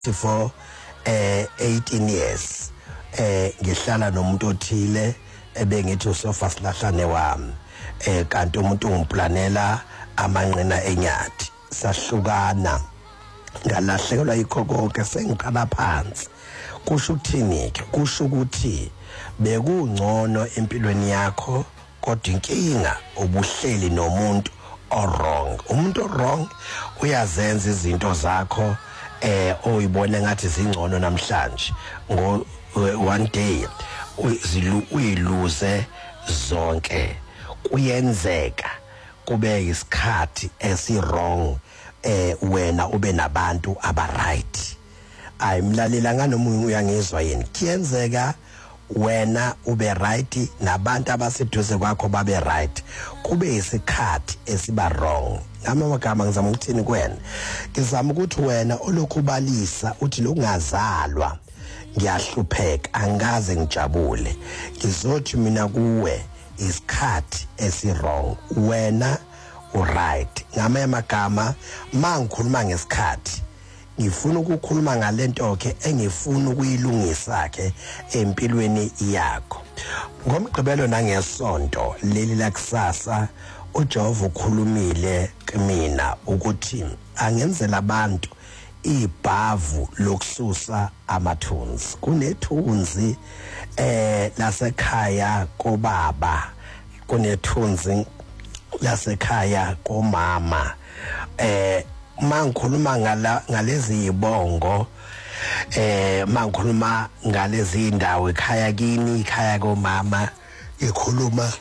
for 18 years ngihlala nomuntu othile ebengithi usofa silahlane wami kanti umuntu ungiplanela amanqina enyathi sahlukana ngalahlekelwa yikho konke sengiqala phansi kusho ukuthini ke kusho ukuthi bekungcono empilweni yakho kodwa inkinga ubuhleli nomuntu wrong umuntu wrong uyazenza izinto zakho oyibona ngathi zingcono namhlanje ngo one day uyiluze zonke kuyenzeka kube isikhathi esi-wrong wena ube nabantu aba-right ayimlalela nganomunye uyangizwa yini kuyenzeka wena ube right nabantu abaseduze kwakho babe right kube isikhathi esiba wrong amagama ngizama ukuthini kuwena ngizama ukuthi wena olokhubalisa uthi lokungazalwa ngiyahlupheka angaze ngijabule ngizothi mina kuwe isikhathi esi-wrong wena uright ngamagama mangikhuluma ngesikhathi ngifuna ukukhuluma ngalento ke engifuna ukuyilungisa ke empilweni yakho ngomgqibelo nangesonto leli lakusasa uJehova ukhulumile kimi ukuthi angenzela abantu ibhavu lokususa amathunzi kunethunzi lasekhaya kobaba kunethunzi lasekhaya komama mangikhuluma ngalezi ibongo mangikhuluma ngalezi indawo ekhaya kini ikhaya komama ikhuluma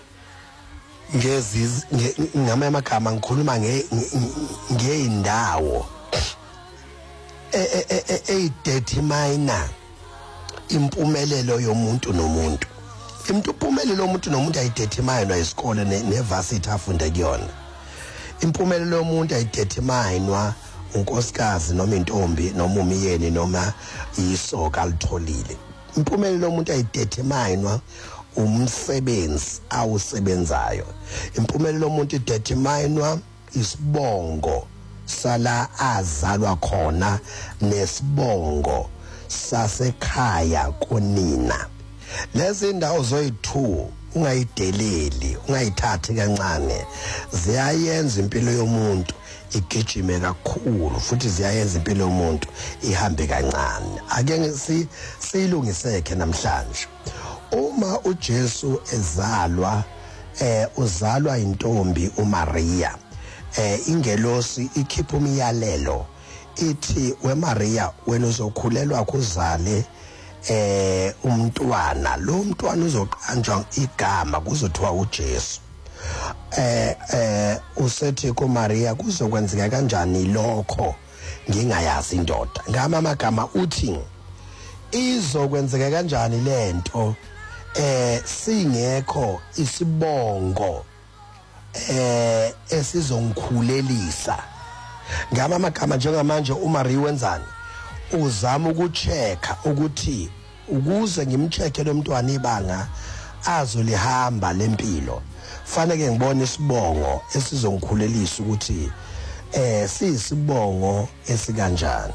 ngamagama ngikhuluma ngeindawo eyidetermine impumelelo yomuntu nomuntu impumelelo yomuntu nomuntu ayidetermine isikole nevarsity afunda kuyona impumelelo yomuntu ayidetermine unkosikazi noma intombi noma umyeni noma isoka litholile impumelelo yomuntu ayidetermine umsebenzi awusebenzayo impumelelo yomuntu idetermine isibongo sala azalwa khona nesibongo sasekhaya konina lezi ndawo zoyi2 ungayideleli ungayithathi kancane ziyayenza impilo yomuntu igijime kakhulu futhi ziyayenza impilo yomuntu ihambe kancane ake siyilungiseke namhlanje uma uJesu ezalwa uzalwa intombi uMaria ingelosi ikhipha umyalelo ithi weMaria wena uzokhulelwa kuzale umntwana lo mntwana uzoqanjwa igama kuzothiwa uJesu usethi kuMaria kuzokwenzeka kanjani lokho ngingayazi indoda ngamagama uthi izokwenzeka kanjani lento singekho isibongo esizongikhulelisa ngamagama njengamanje uMaria wenzani uzama ukuchecka ukuthi ukuze ngimchecke lo mntwana ibanga azolihamba lempilo fanele ngibone isibongo esizongikhulelisa ukuthi siyisibongo esikanjani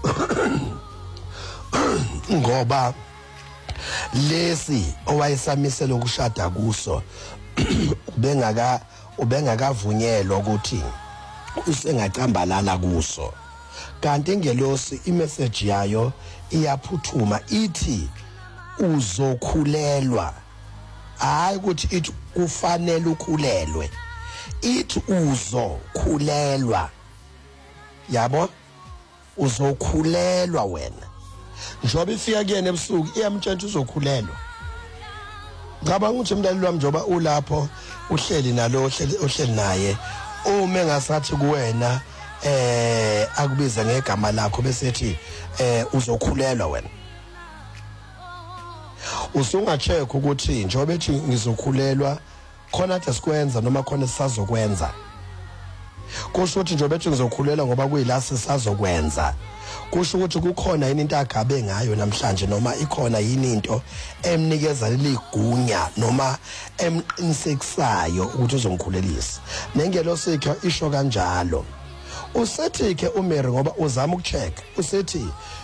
ngoba lesi owayesamisela ukushada kuso ubengakavunyelwa ukuthi usengacambalala kuso kanti ingelosi imessage yayo iyaphuthuma ithi uzokhulelwa hayi ukuthi ithi kufanele ukhulelwe ithi uzokhulelwa yabo uzokhulelwa wena njoba ifika kuyena ebusuku iyamtshela uzokhulelwa ngaba ngithi umdali wami njoba ulapho uhleli nalo ohleli naye uma engasathi kuwena akubiza ngegama lakho bese ethi uzokhulelwa wena usungacheka ukuthi njobe ethi ngizokhulelwa khona ade sikwenza noma khona sisazokwenza kusho ukuthi njobe ethi ngizokhulelwa ngoba kuyila sisazokwenza kusho ukuthi kukhona yini into agabe ngayo namhlanje noma ikhona yini into emnikeza leligunya noma emqinisekisayo ukuthi uzongikhulelisa nengelosi isho kanjalo usethi ke uMary ngoba uzama ukuchecka usethi